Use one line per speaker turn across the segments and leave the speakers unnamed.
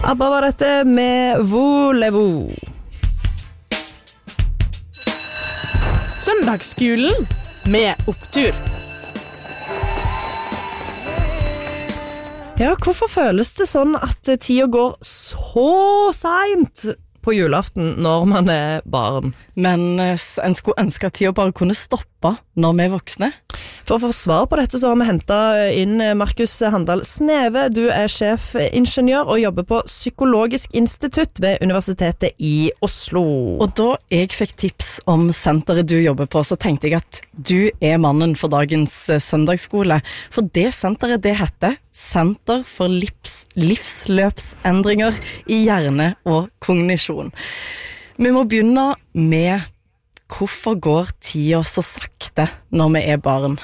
ABBA var dette med Voulez-vous.
Søndagsskolen med opptur.
Ja, hvorfor føles det sånn at tida går så sent på julaften når man barn?
Men en skulle ønske at tida bare kunne stoppe når vi voksne.
For å få svar på dette så har vi hentet inn Markus Handal Sneve. Du sjefingeniør og jobber på Psykologisk institutt ved Universitetet i Oslo.
Og da jeg fikk tips om senteret du jobber på, så tenkte jeg at du mannen for dagens søndagsskole. For det senteret, det heter Senter for livsløpsendringer i hjerne og kognisjon. Vi må begynne med hvorfor går tida så sakte når vi barn?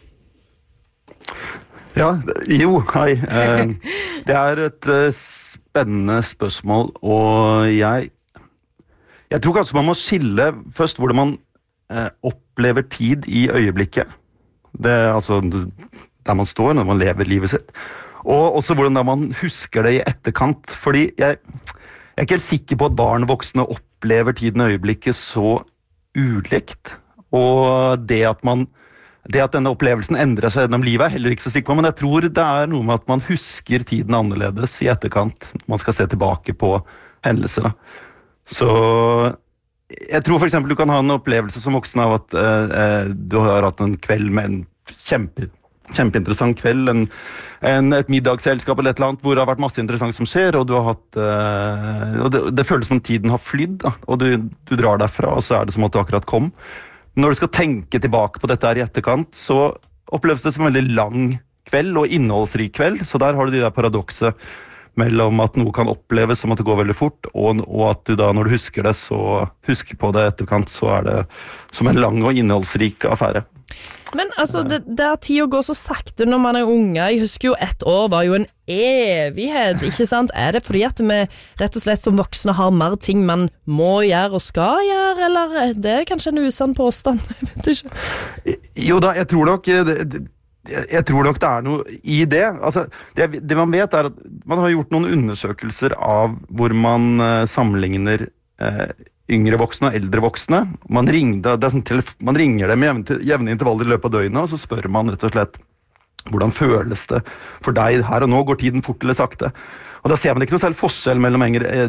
Ja, hei. Det et spennende spørsmål, og jeg tror kanskje man må skille først hvordan man opplever tid i øyeblikket. Det altså der man står når man lever livet sitt. Og også hvordan man husker det i etterkant. Fordi jeg ikke helt sikker på at barn og voksne opplever tiden i øyeblikket så ulikt. Og det at denne opplevelsen endrer seg gjennom livet heller ikke så sikker på, men jeg tror det noe med at man husker tiden annerledes i etterkant. Man skal se tilbake på hendelser. Så jeg tror for eksempel du kan ha en opplevelse som voksen av at du har hatt en kveld med en kjempeinteressant kveld, et middagsselskap eller et eller annet, hvor det har vært masse interessant som skjer, og du har hatt, og det føles som tiden har flydd, da, og du drar derfra, og så det som at du akkurat kom. Når du skal tenke tilbake på dette her i etterkant, så oppleves det som en veldig lang kveld og innholdsrik kveld, så der har du de der paradokset mellom at noe kan oppleves som at det går veldig fort, og at du da, når du husker det, så husker på det etterkant, så det som en lang og innholdsrik affære.
Men altså, der tida går så sakte når man unge, jeg husker jo 1 år var jo en evighet, ikke sant? Det fordi at vi rett og slett som voksne har mer ting man må gjøre og skal gjøre, eller det kanskje en usann påstand, jeg vet ikke.
Jo da, jeg tror nok det noe i det. Altså, det man vet at man har gjort noen undersøkelser av hvor man sammenligner yngre voksne og eldre voksne. Man ringer dem med jevne intervaller i løpet av døgnet, og så spør man rett og slett hvordan føles det for deg her og nå, går tiden fort eller sakte. Og da ser man ikke noe selv forskjell mellom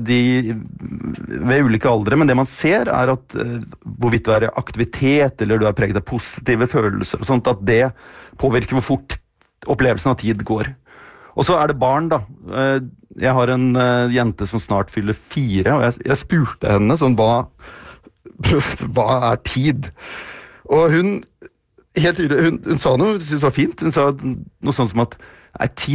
ved ulike aldre, men det man ser at hvorvidt du i aktivitet, eller du preget av positive følelser og sånt, at det påvirker hvor fort opplevelsen av tid går. Og så det barn da. Jeg har en jente som snart fyller 4, og jeg spurte henne sånn, hva tid? Og hun, helt tydelig, hun sa noe, hun syntes det var fint, hun sa noe sånt som at tid